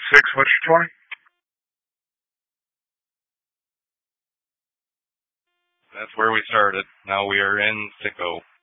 Six, what's your 20? That's where we started. Now we are in Sicko.